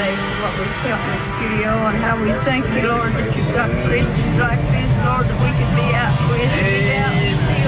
today for what we felt in the studio, and how we thank you, Lord, that you've got Christians like this, Lord, that we can be out with and be out and see